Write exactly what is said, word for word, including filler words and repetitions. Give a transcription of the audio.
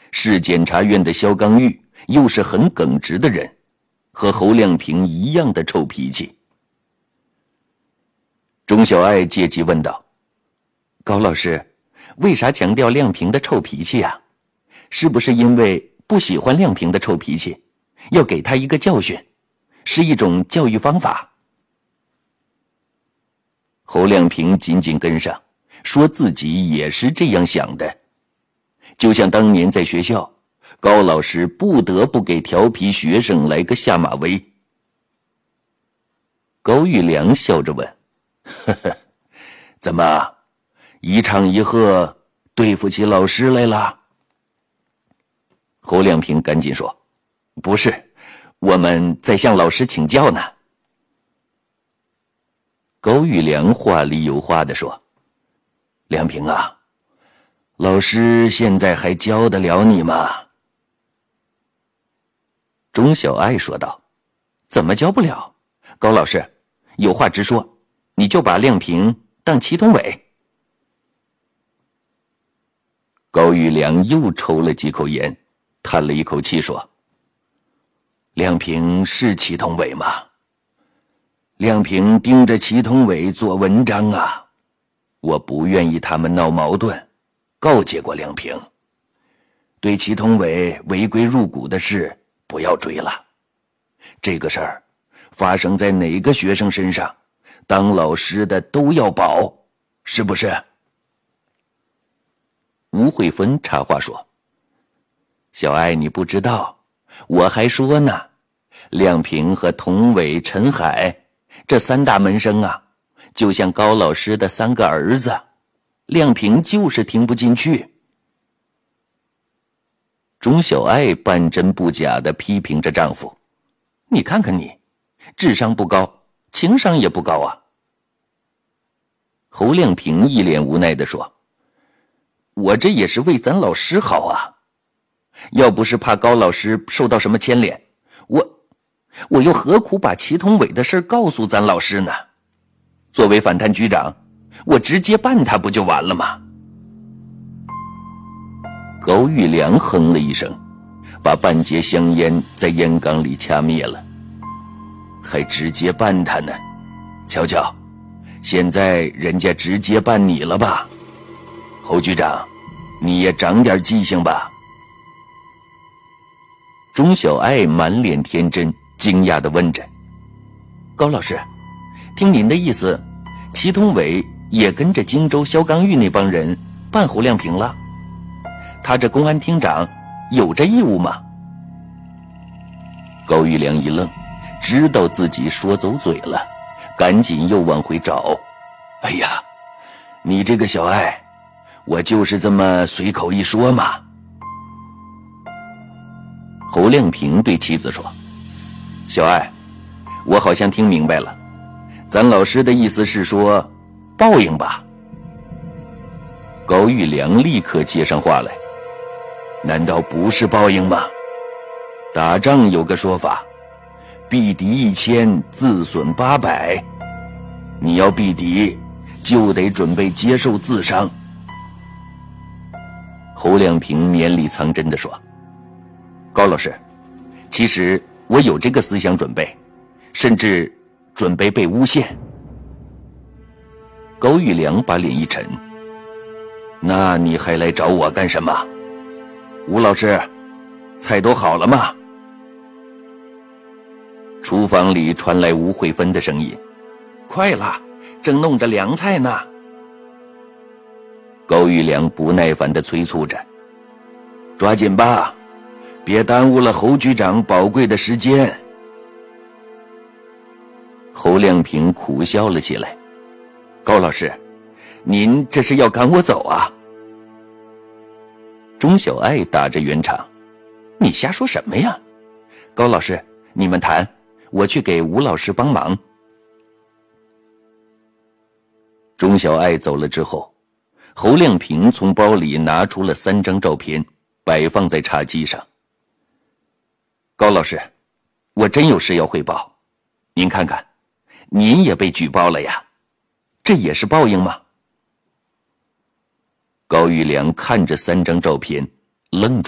市检察院的肖刚玉又是很耿直的人，和侯亮平一样的臭脾气。钟小爱借机问道：高老师，为啥强调亮平的臭脾气啊？是不是因为不喜欢亮平的臭脾气，要给他一个教训，是一种教育方法？侯亮平紧紧跟上，说自己也是这样想的。就像当年在学校，高老师不得不给调皮学生来个下马威。高玉良笑着问：呵呵，怎么一唱一和对付起老师来了？侯亮平赶紧说：不是，我们在向老师请教呢。高玉良话里有话地说：亮平啊，老师现在还教得了你吗？钟小爱说道：怎么教不了？高老师，有话直说，你就把亮平当祁同伟。高玉良又抽了几口烟，叹了一口气说：亮平是祁同伟吗？亮平盯着祁同伟做文章啊，我不愿意他们闹矛盾，告诫过亮平，对祁同伟违规入股的事不要追了。这个事儿发生在哪个学生身上，当老师的都要保，是不是？吴慧芬插话说：小爱你不知道，我还说呢，亮平和童伟、陈海这三大门生啊，就像高老师的三个儿子，亮平就是听不进去。钟小爱半真不假地批评着丈夫：你看看你，智商不高，情商也不高啊。侯亮平一脸无奈地说：我这也是为咱老师好啊，要不是怕高老师受到什么牵连，我我又何苦把祁同伟的事告诉咱老师呢？作为反贪局长，我直接办他不就完了吗？高玉良哼了一声，把半截香烟在烟缸里掐灭了。还直接办他呢？瞧瞧，现在人家直接办你了吧？侯局长，你也长点记性吧。钟小爱满脸天真，惊讶地问着：高老师，听您的意思，祁同伟也跟着荆州肖刚玉那帮人办侯亮平了？他这公安厅长有这义务吗？高玉良一愣，知道自己说走嘴了，赶紧又往回找。哎呀，你这个小爱，我就是这么随口一说嘛。侯亮平对妻子说：小爱，我好像听明白了，咱老师的意思是说报应吧？高玉良立刻接上话来：难道不是报应吗？打仗有个说法，避敌一千，自损八百。你要避敌，就得准备接受自伤。侯亮平绵里藏针地说：高老师，其实我有这个思想准备，甚至准备被诬陷。高玉良把脸一沉：那你还来找我干什么？吴老师，菜都好了吗？厨房里传来吴慧芬的声音：快了，正弄着凉菜呢。高玉良不耐烦地催促着：抓紧吧，别耽误了侯局长宝贵的时间。侯亮平苦笑了起来：高老师，您这是要赶我走啊？钟小爱打着圆场：你瞎说什么呀？高老师，你们谈，我去给吴老师帮忙。钟小爱走了之后，侯亮平从包里拿出了三张照片，摆放在茶几上。高老师，我真有事要汇报，您看看，您也被举报了呀，这也是报应吗？高玉良看着三张照片，愣住。